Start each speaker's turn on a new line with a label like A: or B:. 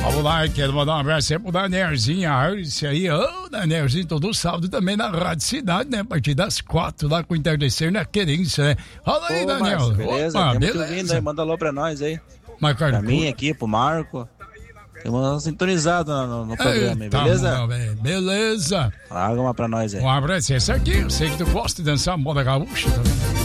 A: Vamos lá, quero mandar um abraço aí pro Danielzinho, esse aí, ô Danielzinho, todo sábado também na Rádio Cidade, né? A partir das 4 lá com o entardecer na Querência, né? Fala aí, Daniel.
B: Márcio, beleza?
A: Opa,
B: Temos que ouvindo aí, manda alô pra nós aí. Pra mim aqui, pro Marco. Estamos sintonizados no programa aí, beleza?
A: Tá bom, beleza.
B: Larga uma pra nós aí.
A: Um abraço, esse aqui, eu sei que tu gosta de dançar moda gaúcha também.